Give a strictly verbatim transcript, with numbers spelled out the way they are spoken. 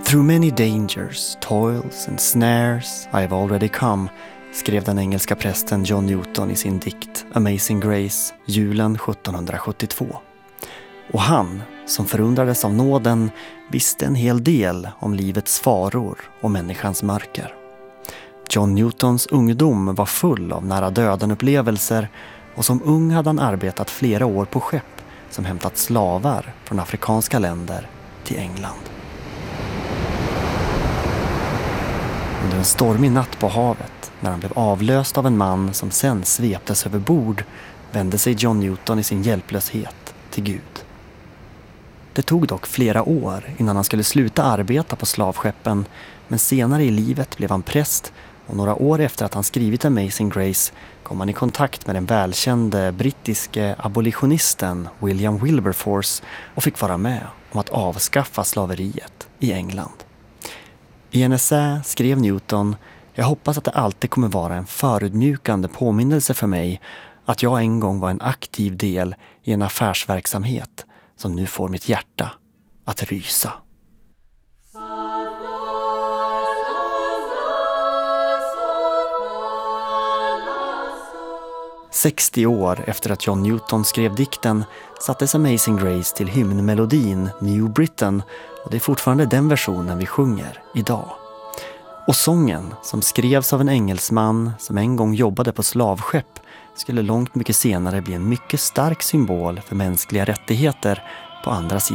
Through many dangers, toils and snares I have already come, skrev den engelska prästen John Newton i sin dikt Amazing Grace, julen sjuttonhundrasjuttiotvå. Och han, som förundrades av nåden, visste en hel del om livets faror och människans mörker. John Newtons ungdom var full av nära döden-upplevelser, och som ung hade han arbetat flera år på skepp som hämtat slavar från afrikanska länder till England. Under en stormig natt på havet, när han blev avlöst av en man som sen sveptes över bord, vände sig John Newton i sin hjälplöshet till Gud. Det tog dock flera år innan han skulle sluta arbeta på slavskeppen, men senare i livet blev han präst, och några år efter att han skrivit Amazing Grace kom han i kontakt med den välkände brittiske abolitionisten William Wilberforce och fick vara med om att avskaffa slaveriet i England. I en essä skrev Newton: "Jag hoppas att det alltid kommer vara en förutmjukande påminnelse för mig att jag en gång var en aktiv del i en affärsverksamhet som nu får mitt hjärta att rysa." sextio år efter att John Newton skrev dikten sattes Amazing Grace till hymnmelodin New Britain, och det är fortfarande den versionen vi sjunger idag. Och sången, som skrevs av en engelsman som en gång jobbade på slavskepp, skulle långt mycket senare bli en mycket stark symbol för mänskliga rättigheter på andra sidan